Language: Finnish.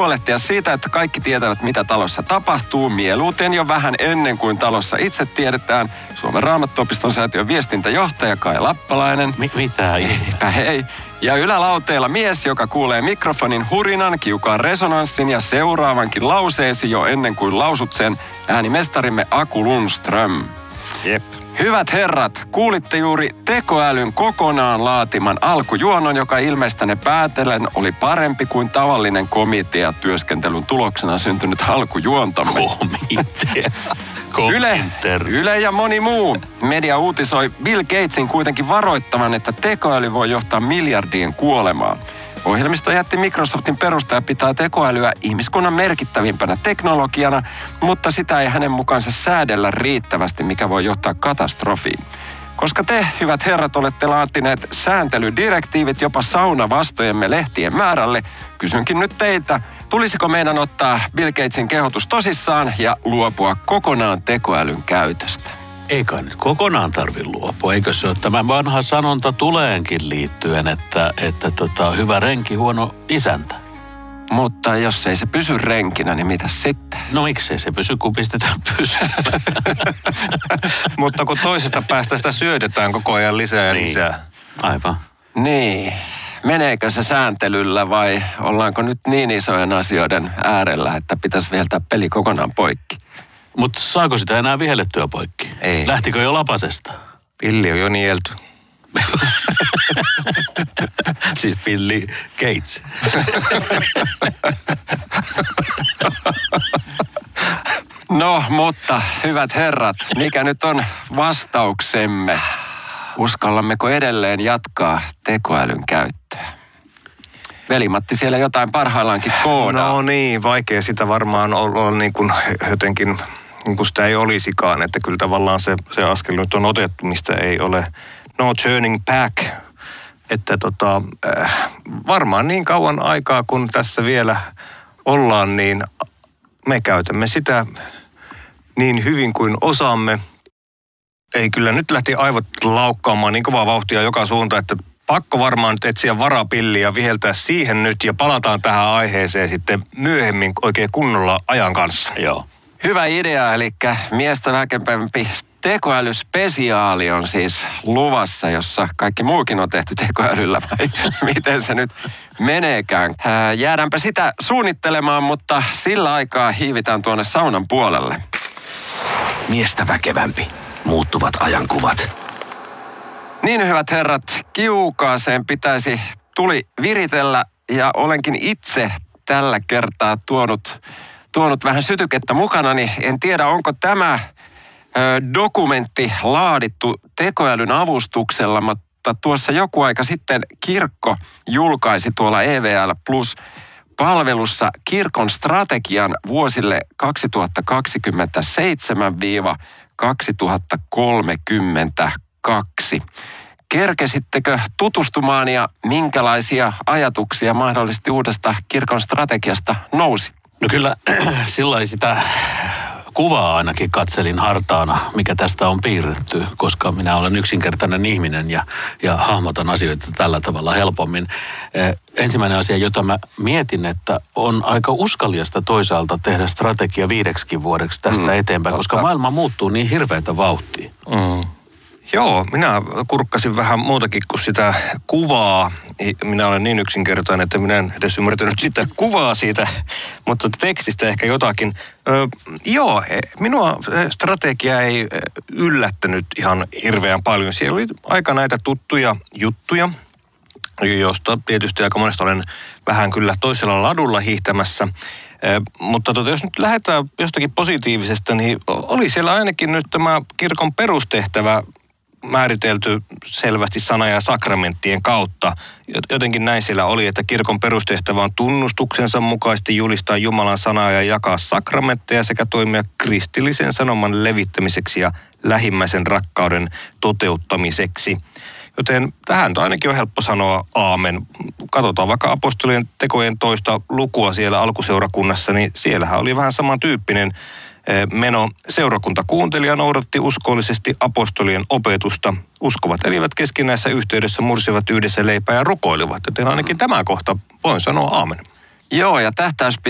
huolehtia siitä, että kaikki tietävät, mitä talossa tapahtuu, mieluiten jo vähän ennen kuin talossa itse tiedetään. Suomen Raamattuopiston säätiön viestintäjohtaja Kai Lappalainen. Mitä? Eipä hei. Ja ylälauteella mies, joka kuulee mikrofonin hurinan, kiukaan resonanssin ja seuraavankin lauseesi jo ennen kuin lausut sen, äänimestarimme Aku Lundström. Jep. Hyvät herrat, kuulitte juuri tekoälyn kokonaan laatiman alkujuonon, joka ilmeistäneen päätellen oli parempi kuin tavallinen komiteatyöskentelyn tuloksena syntynyt alkujuontamme. Yle ja moni muu media uutisoi Bill Gatesin kuitenkin varoittavan, että tekoäly voi johtaa miljardien kuolemaan. Ohjelmisto jätti Microsoftin perustaja pitää tekoälyä ihmiskunnan merkittävimpänä teknologiana, mutta sitä ei hänen mukaansa säädellä riittävästi, mikä voi johtaa katastrofiin. Koska te, hyvät herrat, olette laatineet sääntelydirektiivit jopa saunavastojemme lehtien määrälle, kysynkin nyt teiltä, tulisiko meidän ottaa Bill Gatesin kehotus tosissaan ja luopua kokonaan tekoälyn käytöstä? Ei kai nyt kokonaan tarvitse luopua. Eikö se ole tämä vanha sanonta tuleenkin liittyen, että hyvä renki, huono isäntä? Mutta jos ei se pysy renkinä, niin mitäs sitten? No miksei se pysy, kun pistetään pysymään. Mutta kun toisesta päästä sitä syötetään koko ajan lisää ja lisää. Aivan. Niin. Meneekö se sääntelyllä vai ollaanko nyt niin isojen asioiden äärellä, että pitäisi viheltää peli kokonaan poikki? Mutta saako sitä enää vihellettyä poikki? Ei. Lähtikö jo lapasesta? Pilli on jo nielty. Siis Billy Gates. No, mutta hyvät herrat, mikä nyt on vastauksemme? Uskallammeko edelleen jatkaa tekoälyn käyttöä? Veli-Matti siellä jotain parhaillaankin koodaa. No niin, vaikea sitä varmaan olla niin kuin jotenkin, niin kuin sitä ei olisikaan. Että kyllä tavallaan se askel nyt on otettu, mistä ei ole no turning back. Että varmaan niin kauan aikaa, kun tässä vielä ollaan, niin me käytämme sitä niin hyvin kuin osaamme. Ei kyllä nyt lähti aivot laukkaamaan niin kovaa vauhtia joka suunta, että pakko varmaan nyt etsiä varapilliä ja viheltää siihen nyt ja palataan tähän aiheeseen sitten myöhemmin oikein kunnolla ajan kanssa. Joo. Hyvä idea, eli miestä väkevämpi tekoälyspesiaali on siis luvassa, jossa kaikki muukin on tehty tekoälyllä, vai miten se nyt meneekään. Jäädäänpä sitä suunnittelemaan, mutta sillä aikaa hiivitään tuonne saunan puolelle. Miestä väkevämpi. Muuttuvat ajankuvat. Niin, hyvät herrat, kiukaaseen pitäisi tuli viritellä ja olenkin itse tällä kertaa tuonut vähän sytykettä mukanani. En tiedä, onko tämä dokumentti laadittu tekoälyn avustuksella, mutta tuossa joku aika sitten kirkko julkaisi tuolla EVL Plus palvelussa kirkon strategian vuosille 2027-2032. Kerkesittekö tutustumaan ja minkälaisia ajatuksia mahdollisesti uudesta kirkon strategiasta nousi? No kyllä sillä sitä kuvaa ainakin katselin hartaana, mikä tästä on piirretty, koska minä olen yksinkertainen ihminen ja hahmotan asioita tällä tavalla helpommin. Ensimmäinen asia, jota mä mietin, että on aika uskallista toisaalta tehdä strategia 5 vuodeksi tästä eteenpäin, koska maailma muuttuu niin hirveätä vauhtia. Joo, minä kurkkasin vähän muutakin kuin sitä kuvaa. Minä olen niin yksinkertainen, että minä en edes ymmärtänyt sitä kuvaa siitä, mutta tekstistä ehkä jotakin. Minua strategia ei yllättänyt ihan hirveän paljon. Siellä oli aika näitä tuttuja juttuja, josta tietysti aika monesta olen vähän kyllä toisella ladulla hiihtämässä. Mutta jos nyt lähdetään jostakin positiivisesta, niin oli siellä ainakin nyt tämä kirkon perustehtävä määritelty selvästi sana- ja sakramenttien kautta. Jotenkin näin siellä oli, että kirkon perustehtävä on tunnustuksensa mukaisesti julistaa Jumalan sanaa ja jakaa sakramentteja sekä toimia kristillisen sanoman levittämiseksi ja lähimmäisen rakkauden toteuttamiseksi. Joten tähän ainakin on helppo sanoa aamen. Katsotaan vaikka apostolien tekojen 2. lukua siellä alkuseurakunnassa, niin siellähän oli vähän samantyyppinen meno. Seurakunta kuunteli ja noudatti uskollisesti apostolien opetusta. Uskovat elivät keskinäisessä yhteydessä, mursivat yhdessä leipää ja rukoilivat. Joten ainakin tämä kohta voin sanoa aamen. Joo, ja tähtäys